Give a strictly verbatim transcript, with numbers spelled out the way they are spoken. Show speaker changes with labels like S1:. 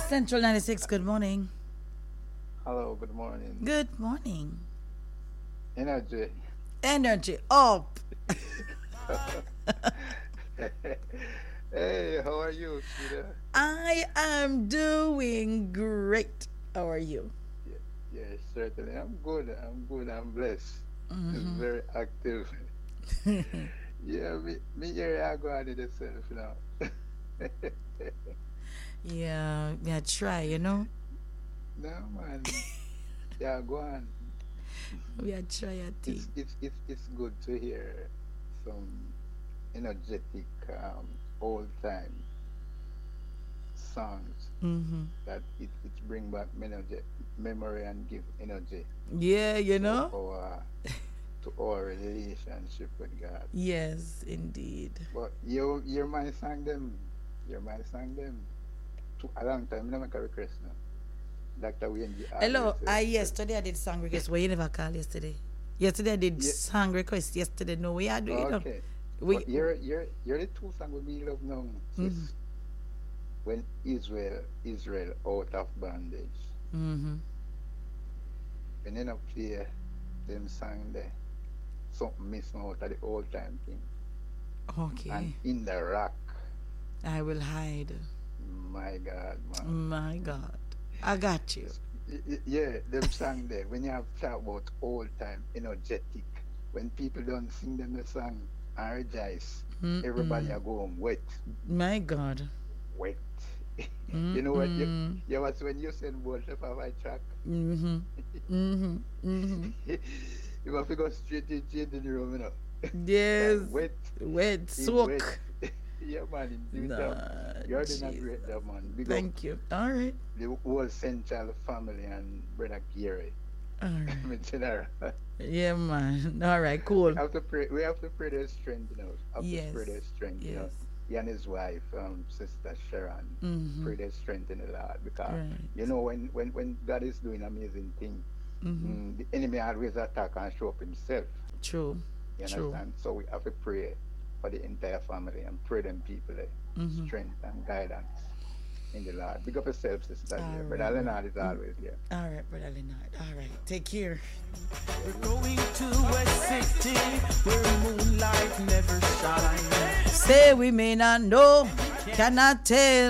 S1: Central ninety-six, good morning.
S2: Hello, good morning.
S1: Good morning.
S2: Energy.
S1: Energy up.
S2: Hey, how are you, Sheila?
S1: I am doing great. How are you?
S2: Yeah, yeah, certainly. I'm good. I'm good. I'm blessed. It's
S1: Mm-hmm.
S2: very active. Yeah, me, me here I go on it itself now.
S1: Yeah, yeah, try, you know.
S2: No, man. Yeah, go on.
S1: We are try a
S2: It's
S1: thing.
S2: it's it's it's good to hear some energetic um old time songs
S1: Mm-hmm.
S2: that it, it bring back memory, memory and give energy
S1: Yeah, you
S2: to
S1: know.
S2: our to our relationship with God.
S1: Yes, indeed.
S2: But you you might sang them. You might sang them to a long time. Never make a request now. Doctor Wendy always
S1: Hello.
S2: said,
S1: I
S2: said
S1: yesterday I did song request. Why you never call yesterday? Yesterday I did
S2: yeah,
S1: song request. Yesterday, no, we are doing, you know.
S2: okay.
S1: We.
S2: But you're you're you're the two song with me love now,
S1: Mm-hmm.
S2: sis. When Israel Israel out of bondage.
S1: Mm-hmm.
S2: When you not play them song there, something missing out of the old time thing. And
S1: Okay.
S2: in the rock,
S1: I will hide.
S2: my God, man.
S1: My God. I got you.
S2: It's, y- y- yeah, them song there. When you have talk about old time, energetic. When people don't sing them the song and rejoice, everybody
S1: Mm-mm.
S2: are going wet,
S1: My God.
S2: wet. You know what? You,
S1: Mm-mm.
S2: you was when you send worship of my track.
S1: Mm-hmm. Mm-hmm. Mm-hmm.
S2: You have to go straight in, straight in the room, you know.
S1: Yes.
S2: Cause wet,
S1: Wet.
S2: in wet.
S1: Soak.
S2: Yeah, man, in due time.
S1: Nah,
S2: You're doing a
S1: Jesus.
S2: great job, man. Big up
S1: Thank you. All right.
S2: the whole Central family and brother Gary.
S1: All right.
S2: I mean, general.
S1: Yeah, man. All right.
S2: We
S1: Cool.
S2: have to pray. We have to pray their strength, you know. Have to pray
S1: Yes.
S2: their strength, you know.
S1: Yes.
S2: He and his wife, um, sister Sharon,
S1: Mm-hmm.
S2: pray their strength in the Lord because you
S1: Right.
S2: know when when when God is doing amazing thing,
S1: Mm-hmm.
S2: mm, the enemy always attack and show up himself.
S1: True.
S2: You
S1: True.
S2: understand? So we have to pray for the entire family and pray them people eh,
S1: Mm-hmm.
S2: strength and guidance in the Lord. Big up yourself, sister
S1: All
S2: dear. But
S1: right, brother.
S2: Leonard is
S1: Mm.
S2: always here.
S1: All right, brother Leonard. All right. Take care.
S2: Yeah,
S3: We're
S2: big up.
S3: going to a city where moonlight never shines.
S1: Say we may not know, cannot tell.